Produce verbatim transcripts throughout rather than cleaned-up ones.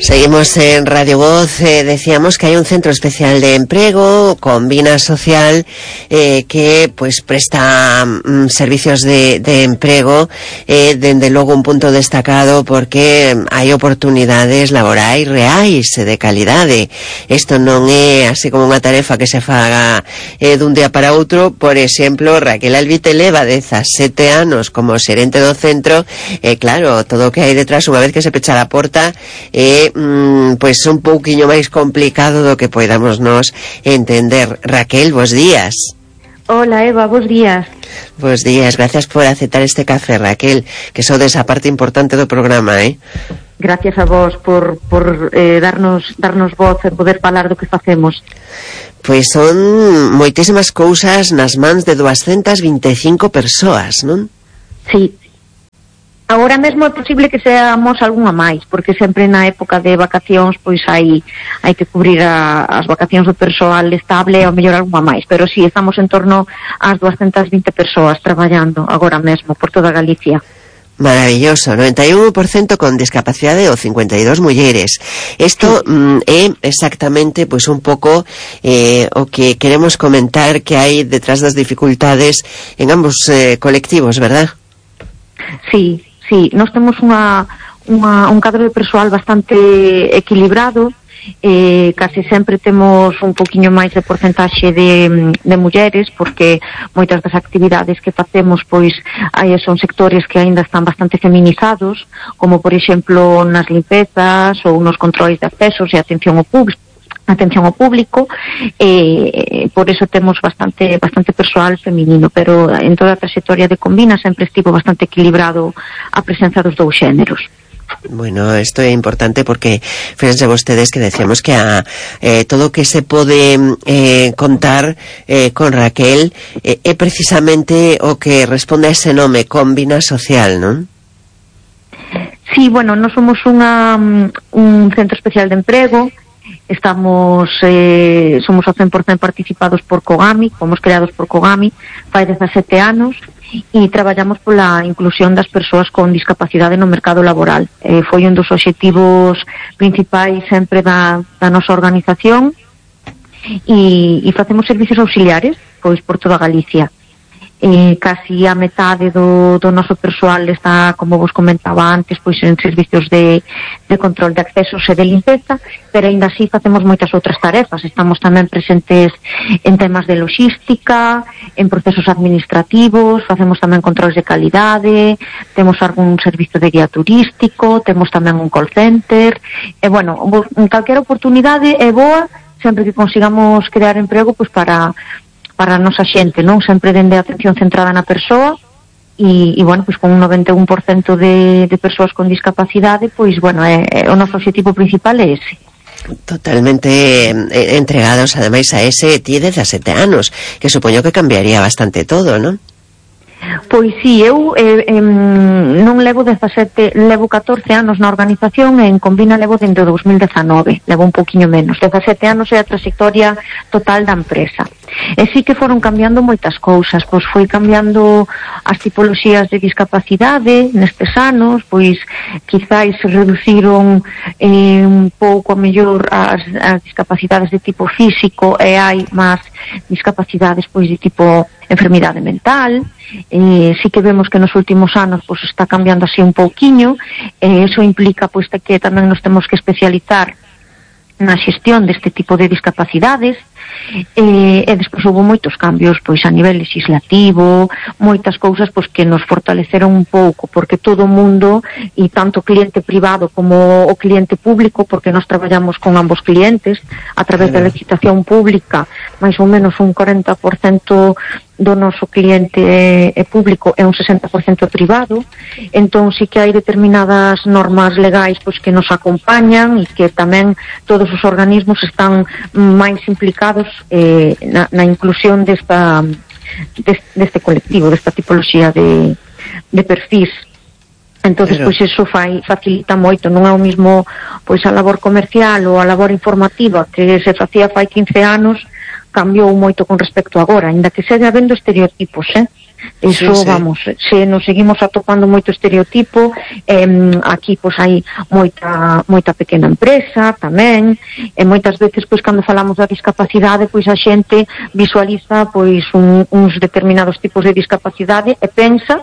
Seguimos en Radio Voz. Eh, decíamos que hay un centro especial de empleo, Combina Social, eh, que pues presta mm, servicios de, de empleo, eh, desde logo un punto destacado porque hai oportunidades laborais reais de calidade. Isto non é así como unha tarefa que se faga eh, dun día para outro. Por exemplo, Raquel Albite leva dezasete anos como xerente do centro, e eh, claro, todo o que hai detrás unha vez que se pecha a porta é eh, mm, pois un pouquiño máis complicado do que podamos nos entender. Raquel, bos días. Hola Eva, bos días. Bos días, gracias por aceptar este café, Raquel, que sodes a parte importante do programa, eh? Gracias a vos por, por eh, darnos darnos voz e poder falar do que facemos. Pois son moitísimas cousas nas mans de doscientas vinte e cinco persoas, non? Sí. Agora mesmo é posible que seamos algunha máis, porque sempre na época de vacacións pois hai hai que cubrir a, as vacacións do persoal estable e ao mellor algunha máis, pero sí, estamos en torno ás doscientas vinte persoas traballando agora mesmo por toda Galicia. Maravilloso, noventa y uno por ciento con discapacidade o cincuenta y dos mulleres. Isto sí. mm, é exactamente pois un pouco eh, o que queremos comentar que hai detrás das dificultades en ambos eh, colectivos, verdad? Sí. Sí, nós temos unha, unha, un cadro de persoal bastante equilibrado, eh, casi sempre temos un poquinho máis de porcentaxe de, de mulleres, porque moitas das actividades que facemos pois aí son sectores que aínda están bastante feminizados, como por exemplo nas limpezas ou nos controis de accesos e atención ao público. atención ao público, eh, por eso temos bastante bastante persoal feminino, pero en toda a trayectoria de Combina sempre estivo bastante equilibrado a presenza dos dous xéneros. Bueno, esto é importante porque fíjense vostedes que decíamos que a, eh, todo o que se pode eh, contar eh, con Raquel eh, é precisamente o que responde a ese nome, Combina Social, non? Sí, bueno, nós somos unha, un centro especial de emprego. Estamos, eh, somos ao cen por cento participados por Cogami, fomos creados por Cogami fai dezasete anos e traballamos pola inclusión das persoas con discapacidade no mercado laboral. Eh, foi un dos obxectivos principais sempre da, da nosa organización e, e facemos servicios auxiliares pois por toda Galicia. Eh, casi a metade do, do noso persoal está, como vos comentaba antes, pois en servicios de, de control de accesos e de limpeza, pero ainda así facemos moitas outras tarefas. Estamos tamén presentes en temas de logística, en procesos administrativos, facemos tamén controles de calidade, temos algún servicio de guía turístico, temos tamén un call center, e bueno, calquera oportunidade é boa sempre que consigamos crear emprego pois para para a nosa xente, non? Sempre dende a atención centrada na persoa e, e bueno, pois con un noventa e un por cento de, de persoas con discapacidade, pois, bueno, é, é, o noso objetivo principal é ese. Totalmente eh, entregados, ademais, a ese ti dezasete anos, que supoño que cambiaría bastante todo, non? Pois sí, eu eh, eh, non levo dezasete, levo catorce anos na organización e en Combina levo dende o dos mil dezanove, levo un poquinho menos. dezasete anos é a trayectoria total da empresa. E sí que foron cambiando moitas cousas, pois foi cambiando as tipoloxías de discapacidade nestes anos, pois quizáis se reduciron eh, un pouco a mellor as, as discapacidades de tipo físico e hai máis discapacidades pois de tipo enfermidade mental. Eh, sí que vemos que nos últimos anos pois está cambiando así un pouquiño, e eh, eso implica pois que tamén nos temos que especializar na xestión deste tipo de discapacidades. E, e despois houve moitos cambios pois a nivel legislativo, moitas cousas pois que nos fortaleceron un pouco, porque todo o mundo, e tanto o cliente privado como o cliente público, porque nós traballamos con ambos clientes a través da licitación pública, máis ou menos un cuarenta por cento do noso cliente é público e un sesenta por cento privado. Entón sí que hai determinadas normas legais pois que nos acompañan e que tamén todos os organismos están máis implicados eh, na, na inclusión desta deste, deste colectivo, desta tipoloxía de, de perfis. Entonces, pois iso fai, facilita moito, non é o mismo pois a labor comercial ou a labor informativa que se facía fai quince anos, cambiou moito con respecto a agora, ainda que segue habendo estereotipos, eh? Eso, sí, sí. Vamos, se nos seguimos atopando moito estereotipo, eh, aquí pois hai moita moita pequena empresa tamén, e moitas veces pois cando falamos da discapacidade, pois a xente visualiza pois un, uns determinados tipos de discapacidade e pensa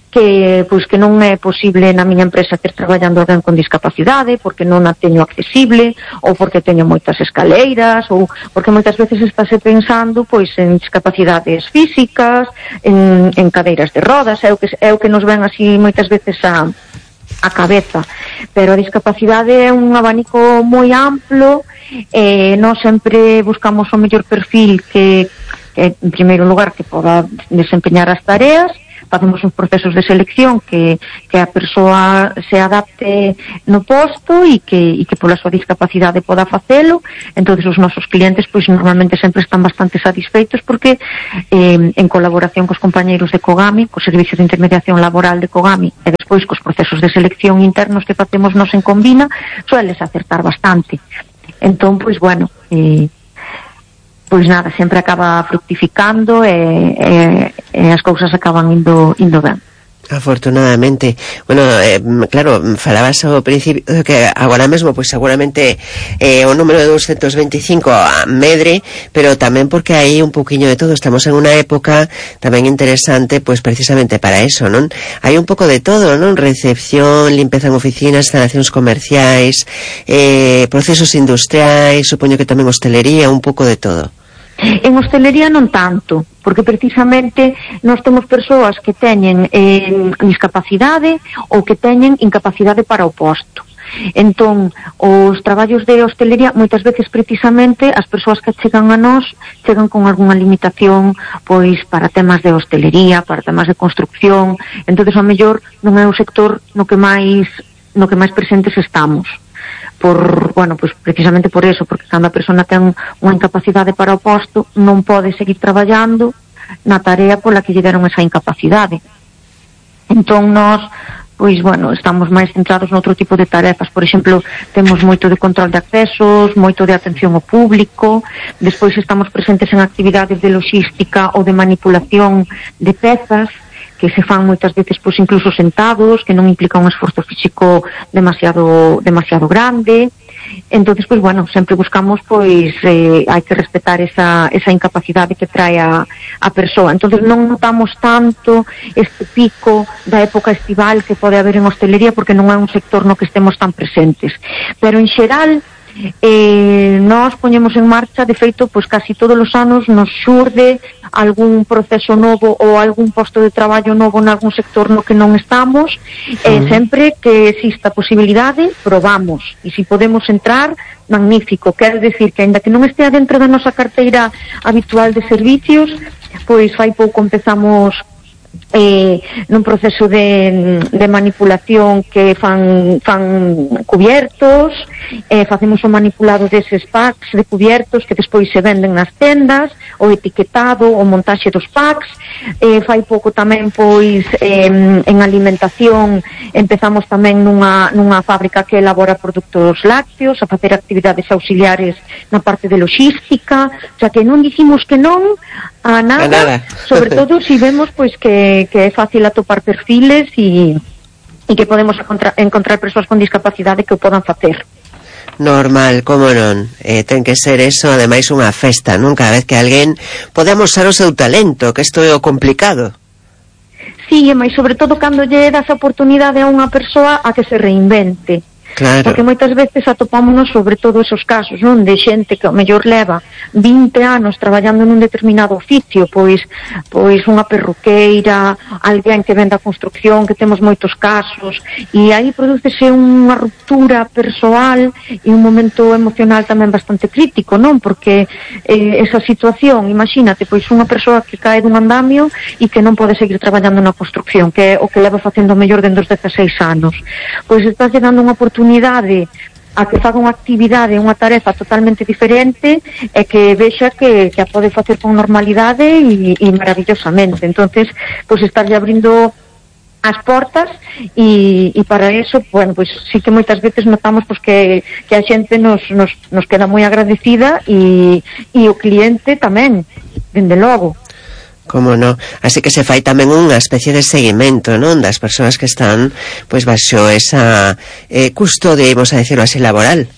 que pois que non é posible na miña empresa ter traballando alguén con discapacidade porque non a teño accesible, ou porque teño moitas escaleiras, ou porque moitas veces estáse pensando pois en discapacidades físicas, en, en cadeiras de rodas, é o que, é o que nos ven así moitas veces a, a cabeza, pero a discapacidade é un abanico moi amplo e nós sempre buscamos o mellor perfil que, que en primeiro lugar que poda desempeñar as tareas. Facemos uns procesos de selección que, que a persoa se adapte no posto e que, e que pola súa discapacidade poda facelo. Entonces os nosos clientes pois normalmente sempre están bastante satisfeitos porque eh, en colaboración cos compañeiros de Cogami, co Servicio de Intermediación Laboral de Cogami e despois cos procesos de selección internos que facemos nos en Convina, sueles acertar bastante. Entón, pois bueno, eh, pois nada, sempre acaba fructificando e, e, e as cousas acaban indo, indo ben. Afortunadamente. Bueno, eh, claro, falabas ao principio que agora mesmo, pois seguramente eh, o número de doscientos veinticinco a medre, pero tamén porque hai un poquinho de todo. Estamos en unha época tamén interesante, pois precisamente para eso, non? Hai un pouco de todo, non? Recepción, limpeza en oficinas, instalacións comerciais, eh, procesos industriais, supoño que tamén hostelería, un pouco de todo. En hostelería non tanto, porque precisamente nós temos persoas que teñen eh, discapacidade ou que teñen incapacidade para o posto. Entón, os traballos de hostelería moitas veces precisamente as persoas que chegan a nós chegan con algunha limitación pois para temas de hostelería, para temas de construcción. Entonces, ao mellor non é o sector no que máis no que máis presentes estamos. Por, bueno, pues precisamente por eso, porque cando a persona ten unha incapacidade para o posto non pode seguir traballando na tarea pola que lle deron esa incapacidade. Entón nós, pois bueno, estamos máis centrados noutro tipo de tarefas. Por exemplo, temos moito de control de accesos, moito de atención ao público, despois estamos presentes en actividades de logística ou de manipulación de pezas que se fan moitas veces pois incluso sentados, que non implica un esforzo físico demasiado demasiado grande. Entonces, pois bueno, sempre buscamos pois eh, hai que respetar esa esa incapacidade que trae a a persoa. Entonces non notamos tanto este pico da época estival que pode haber en hostelería porque non é un sector no que estemos tan presentes. Pero en xeral eh, nós poñemos en marcha, de feito, pois casi todos os anos nos xurde algún proceso novo ou algún posto de traballo novo en algún sector no que non estamos, e eh, sempre que exista posibilidade probamos, e se podemos entrar, magnífico. Quero decir que aínda que non estea dentro da nosa carteira habitual de servicios, pois fai pouco empezamos eh, nun proceso de, de manipulación que fan, fan cubiertos, eh, facemos o manipulado deses packs de cubiertos que despois se venden nas tendas, o etiquetado, o montaxe dos packs. Eh, fai pouco tamén pois eh, en alimentación empezamos tamén nunha, nunha fábrica que elabora produtos lácteos, a facer actividades auxiliares na parte de logística, o sea que non dicimos que non a nada, a nada. Sobre todo si vemos pois que, que é fácil atopar perfiles e, e que podemos encontrar, encontrar persoas con discapacidade que o podan facer. Normal, como non? Eh, ten que ser eso, ademais unha festa, non? Cada vez que alguén pode amosar o seu talento, que isto é o complicado. Sí, mas sobre todo cando lle das a oportunidade a unha persoa a que se reinvente. Claro. Porque moitas veces atopámonos sobre todo esos casos, non? De xente que ao mellor leva vinte anos traballando nun determinado oficio, pois pois unha perruqueira, alguén que venda construcción, que temos moitos casos, e aí prodúcese unha ruptura persoal e un momento emocional tamén bastante crítico, non? Porque eh, esa situación, imagínate, pois unha persoa que cae dun andamio e que non pode seguir traballando na construcción, que é o que leva facendo mellor dende os dezaseis anos. Pois estás dando unha oportunidade a que faga unha actividade, unha tarefa totalmente diferente e que vexa que, que a pode facer con normalidade e, e maravillosamente. Entonces, pois estarlle abrindo as portas e, e para eso, bueno, pois sí que moitas veces notamos pois que, que a xente nos, nos, nos queda moi agradecida e, e o cliente tamén, dende logo. Como no, así que se fai tamén unha especie de seguimento, non, das persoas que están pois baixo esa eh, custodia, vamos a decirlo así, laboral.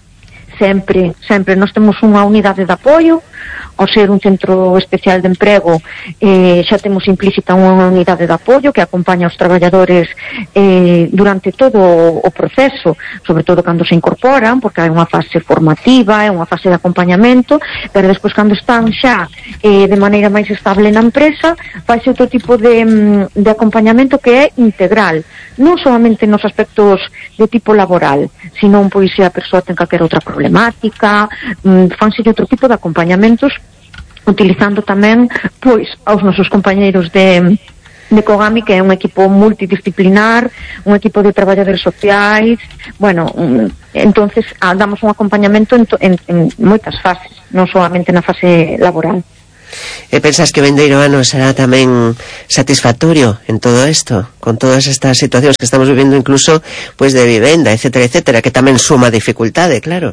Sempre, sempre, nós temos unha unidade de apoio, ao ser un centro especial de emprego, eh, xa temos implícita unha unidade de apoio que acompaña os traballadores eh, durante todo o proceso, sobre todo cando se incorporan, porque hai unha fase formativa, é unha fase de acompañamento, pero despois cando están xa eh, de maneira máis estable na empresa, faise outro tipo de, de acompañamento que é integral, non solamente nos aspectos de tipo laboral, sino pois se a persoa ten calquera outra problemática, mm, fanse outro tipo de acompañamentos, utilizando tamén pois aos nosos compañeiros de, de Cogami, que é un equipo multidisciplinar, un equipo de traballadores sociais, bueno, entonces damos un acompañamento en, en, en moitas fases, non solamente na fase laboral. E pensas que vendeiro ano será tamén satisfactorio en todo isto, con todas estas situacións que estamos vivindo, incluso pois de vivenda, etcétera, etcétera, que tamén suma dificultade, claro.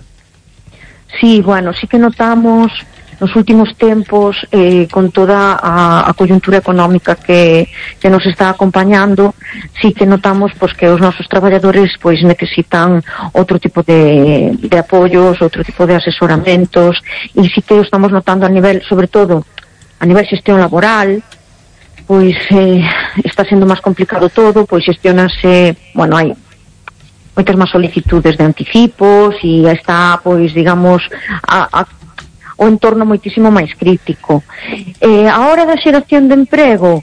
Sí, bueno, sí que notamos nos últimos tempos, eh, con toda a, a coyuntura económica que, que nos está acompañando, sí que notamos pues, que os nosos traballadores pues, necesitan outro tipo de, de apoios, outro tipo de asesoramentos, e sí que o estamos notando a nivel, sobre todo, a nivel xestión laboral, pois eh, está sendo máis complicado todo, pois xestionase, bueno, hai moitas máis solicitudes de anticipos e está, pois, digamos, a, a o entorno moitísimo máis crítico. Eh, a hora da xeración de emprego,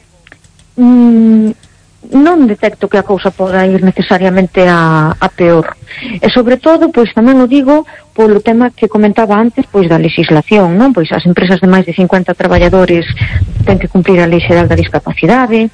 mmm, non detecto que a cousa poda ir necesariamente a, a peor. E sobre todo, pois tamén o digo polo tema que comentaba antes, pois da legislación, non? Pois as empresas de máis de cincuenta traballadores ten que cumprir a Lei Xeral da Discapacidade.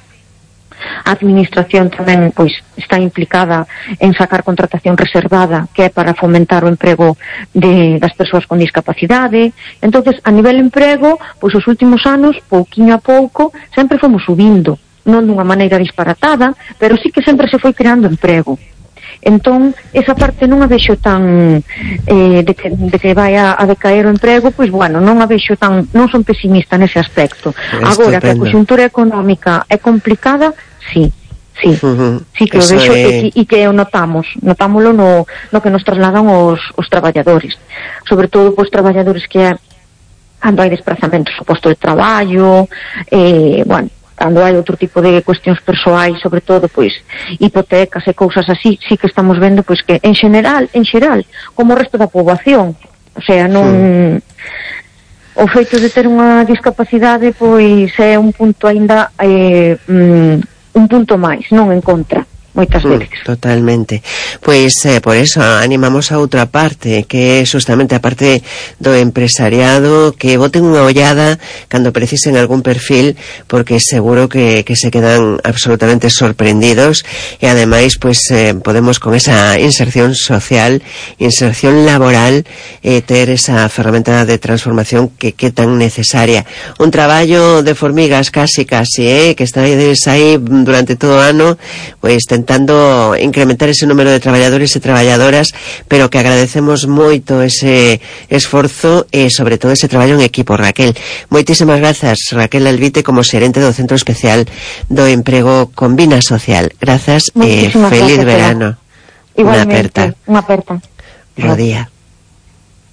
A administración tamén pois está implicada en sacar contratación reservada, que é para fomentar o emprego de, das persoas con discapacidade. Entonces, a nivel emprego, pois os últimos anos, pouquiño a pouco, sempre fomos subindo, non dunha maneira disparatada, pero sí que sempre se foi creando emprego. Entón, esa parte non a vexo tan eh, de, que, de que vai a, a decaer o emprego, pois bueno, non a vexo tan, non son pesimista nese aspecto. Agora, que a conxuntura económica é complicada, sí, sí, uh-huh. sí que o vexo é... e, e que o notamos, notámolo no, no que nos trasladan os, os traballadores, sobre todo pois traballadores que cando hai desplazamentos ao posto de traballo, eh, bueno, cando hai outro tipo de cuestións persoais, sobre todo, pois, hipotecas e cousas así, sí que estamos vendo, pois, que en general, en xeral, como o resto da poboación, o sea, non... Sí. O feito de ter unha discapacidade, pois, é un punto aínda, eh, mm, un punto máis, non en contra. Moitas veces. Mm, totalmente. Pois eh, por eso animamos a outra parte, que é justamente a parte do empresariado, que boten unha ollada cando precisen algún perfil, porque seguro que, que se quedan absolutamente sorprendidos, e ademais pois eh, podemos con esa inserción social, inserción laboral, eh, ter esa ferramenta de transformación que que tan necesaria. Un traballo de formigas casi casi, eh, que está aí durante todo o ano, pois intentando incrementar ese número de traballadores e traballadoras, pero que agradecemos moito ese esforzo e sobre todo ese traballo en equipo. Raquel, moitísimas grazas, Raquel Alvite, como xerente do Centro Especial do Emprego Convina Social. Grazas e eh, feliz gracias, verano. Igualmente, unha aperta. Bo día.